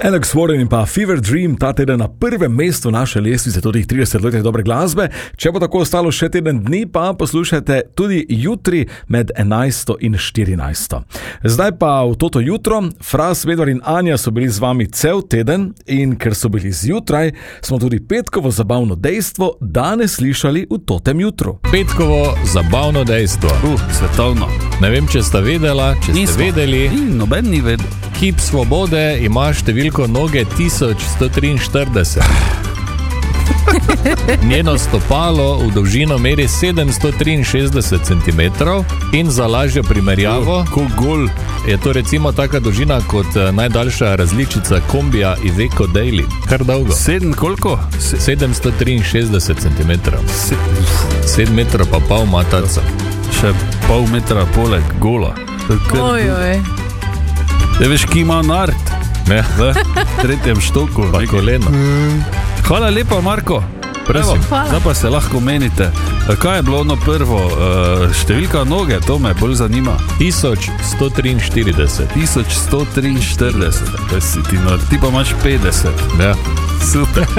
Alex Warren in pa Fever Dream ta teden na prvem mestu naše lestvice, tudi 30 let dobre glasbe. Če bo tako ostalo še teden dni, pa poslušajte tudi jutri med 11. in 14. Zdaj pa v toto jutro, Fras, Vedvar in Anja so bili z vami cel teden in ker so bili zjutraj, smo tudi petkovo zabavno dejstvo danes slišali v totem jutru. Petkovo zabavno dejstvo. Svetovno. Ne vem, če ste vedela, če ste vedeli. Noben ni vedel. Kip Svobode ima številko noge 1143. Njeno stopalo v dolžino meri 763 cm in za lažjo primerjavo je to recimo taka dolžina kot najdaljša različica kombija Iveco Daily. Kar dolgo. 763 cm. 7 metrov pa pol mataca. Še pol metra poleg gola. Ojoj. Ne veš, ki ima nart Ja. v tretjem štoku. Pa koleno. Hvala lepa, Marko. Prosim. Zdaj pa se lahko menite, kaj je bilo ono prvo, številka noge, to me bolj zanima. 1143. 1143, ti pa imaš 50. Ja. Super.